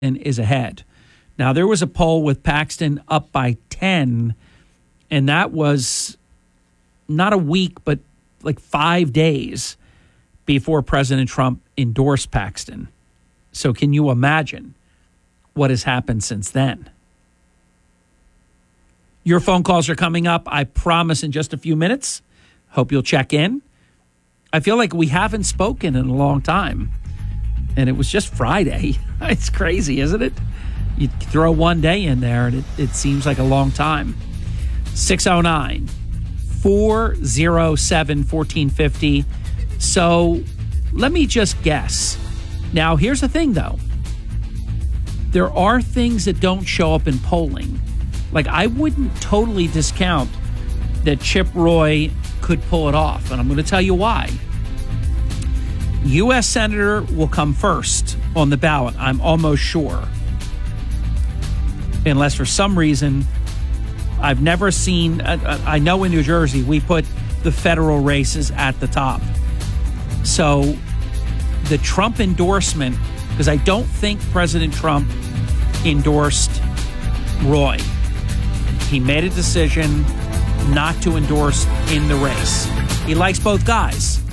and is ahead. Now, there was a poll with Paxton up by 10, and that was not a week, but like 5 days before President Trump endorsed Paxton. So can you imagine what has happened since then? Your phone calls are coming up, I promise, in just a few minutes. Hope you'll check in. I feel like we haven't spoken in a long time, and it was just Friday. It's crazy, isn't it? You throw one day in there, and it seems like a long time. 609-407-1450. So let me just guess. Now, here's the thing, though. There are things that don't show up in polling. Like, I wouldn't totally discount that Chip Roy could pull it off, and I'm going to tell you why. U.S. Senator will come first on the ballot, I'm almost sure. Unless for some reason, I've never seen, I know in New Jersey, we put the federal races at the top. So the Trump endorsement, because I don't think President Trump endorsed Roy. He made a decision not to endorse in the race. He likes both guys.